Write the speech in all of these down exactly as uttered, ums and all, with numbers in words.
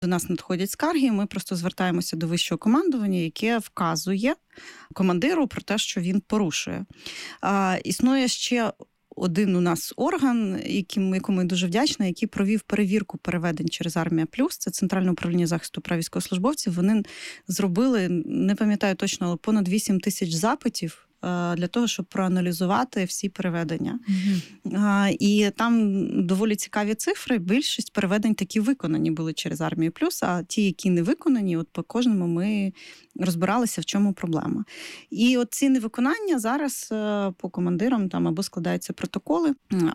До нас надходять скарги, ми просто звертаємося до вищого командування, яке вказує командиру про те, що він порушує. А, існує ще один у нас орган, яким, якому я дуже вдячна, який провів перевірку переведень через Армія Плюс. Це Центральне управління захисту прав військовослужбовців. Вони зробили, не пам'ятаю точно, але понад вісім тисяч запитів для того, щоб проаналізувати всі переведення. Mm-hmm. І там доволі цікаві цифри. Більшість переведень такі виконані були через Армію Плюс, а ті, які не виконані, от по кожному ми розбиралися, в чому проблема. І от ці невиконання зараз по командирам там або складаються протоколи,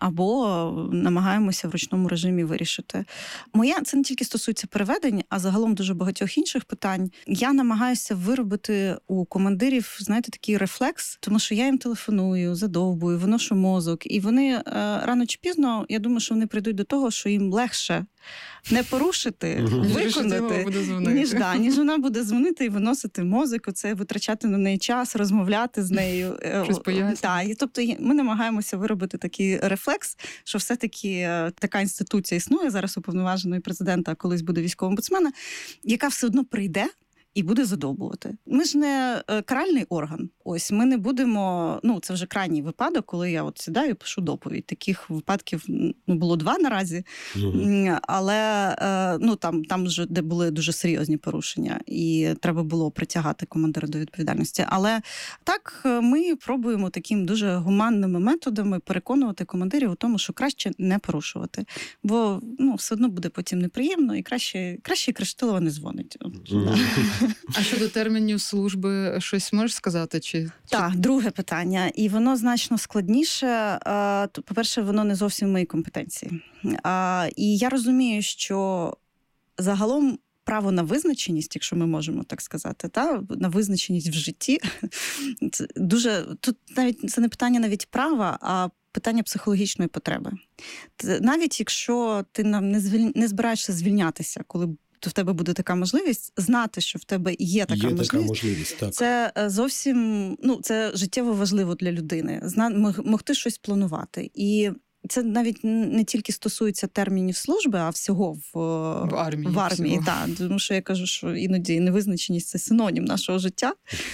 або намагаємося в ручному режимі вирішити. Моя, це не тільки стосується переведень, а загалом дуже багатьох інших питань. Я намагаюся виробити у командирів, знаєте, такий рефлекс, тому що я їм телефоную, задовбую, виношу мозок, і вони рано чи пізно, я думаю, що вони прийдуть до того, що їм легше не порушити, виконати, ніж, да, ніж вона буде дзвонити і виносити мозок, оце витрачати на неї час, розмовляти з нею. Щось пояснити. Так, і, тобто ми намагаємося виробити такий рефлекс, що все-таки така інституція існує, зараз уповноваженої президента, а колись буде військового омбудсмена, яка все одно прийде і буде задовбувати. Ми ж не каральний орган. Ось, ми не будемо, ну, це вже крайній випадок, коли я от сідаю і пишу доповідь. Таких випадків, ну, було два наразі, mm-hmm. але, ну, там, там вже, де були дуже серйозні порушення, і треба було притягати командира до відповідальності. Але так, ми пробуємо таким дуже гуманними методами переконувати командирів у тому, що краще не порушувати. Бо, ну, все одно буде потім неприємно, і краще, краще Криштилова не дзвонить. Mm-hmm. А щодо термінів служби щось можеш сказати? Чи... Так, друге питання. І воно значно складніше. По-перше, воно не зовсім в моїй компетенції. І я розумію, що загалом право на визначеність, якщо ми можемо так сказати, та, на визначеність в житті, це дуже, тут навіть це не питання навіть права, а питання психологічної потреби. Навіть якщо ти не, звіль... не збираєшся звільнятися, коли то в тебе буде така можливість, знати, що в тебе є така є можливість. Така можливість так. Це зовсім, ну, це життєво важливо для людини. Зна, могти щось планувати. І це навіть не тільки стосується термінів служби, а всього в, в армії. В армії, так. Тому що я кажу, що іноді невизначеність – це синонім нашого життя.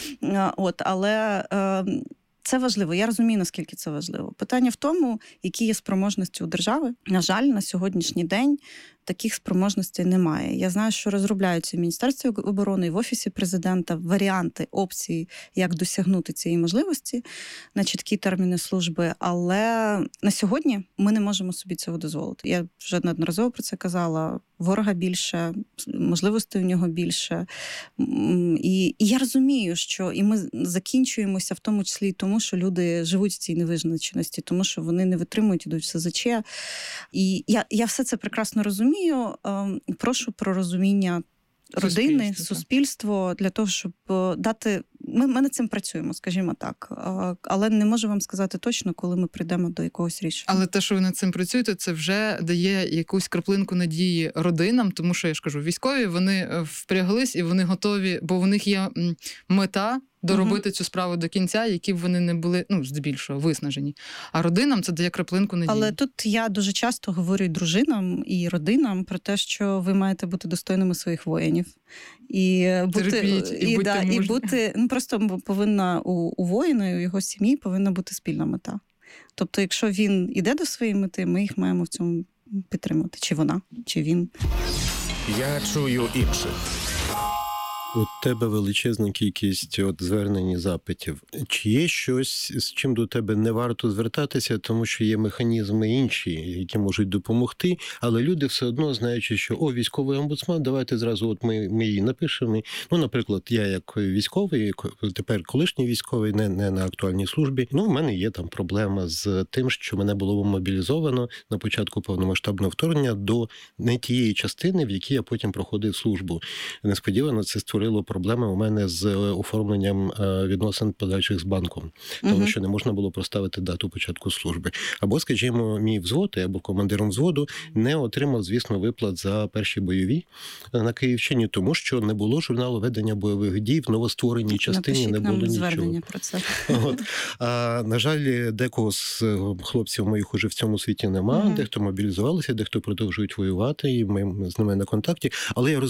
От, але це важливо. Я розумію, наскільки це важливо. Питання в тому, які є спроможності у держави. На жаль, на сьогоднішній день таких спроможностей немає. Я знаю, що розробляються в Міністерстві оборони і в Офісі Президента варіанти, опції, як досягнути цієї можливості на чіткі терміни служби, але на сьогодні ми не можемо собі цього дозволити. Я вже неодноразово про це казала. Ворога більше, можливостей у нього більше. І, і я розумію, що і ми закінчуємося в тому числі і тому, що люди живуть в цій невизначеності, тому що вони не витримують, ідуть в СЗЧ. І я, я все це прекрасно розумію. Прошу про розуміння родини, суспільство, суспільство для того, щоб дати... Ми, ми над цим працюємо, скажімо так. Але не можу вам сказати точно, коли ми прийдемо до якогось рішення. Але те, що ви над цим працюєте, це вже дає якусь краплинку надії родинам, тому що, я ж кажу, військові, вони впряглись і вони готові, бо у них є мета доробити угу. цю справу до кінця, які б вони не були, ну, здебільшого, виснажені. А родинам це дає краплинку надії. Але тут я дуже часто говорю і дружинам, і родинам про те, що ви маєте бути достойними своїх воїнів. І бути, терпіть, і, і, будьте да, і бути, ну, просто повинна у, у воїна і у його сім'ї повинна бути спільна мета. Тобто, якщо він іде до своєї мети, ми їх маємо в цьому підтримати. Чи вона, чи він. Я чую інших. У тебе величезна кількість от звернень і запитів. Чи є щось, з чим до тебе не варто звертатися, тому що є механізми інші, які можуть допомогти, але люди все одно, знаючи, що о, військовий омбудсман, давайте зразу от ми, ми її напишемо. Ну, наприклад, я як військовий, тепер колишній військовий, не, не на актуальній службі, ну, в мене є там проблема з тим, що мене було мобілізовано на початку повномасштабного вторгнення до не тієї частини, в якій я потім проходив службу. Несподівано це створило проблеми у мене з оформленням відносин подальших з банком, тому uh-huh. що не можна було проставити дату початку служби. Або, скажімо, мій взвод, або командиром взводу не отримав, звісно, виплат за перші бойові на Київщині, тому що не було журналу ведення бойових дій в новоствореній частині, Напишіть не було нам нічого. Звернення про це. От. А, на жаль, декого з хлопців моїх уже в цьому світі нема, uh-huh. дехто мобілізувалися, дехто продовжують воювати, і ми з ними на контакті. Але я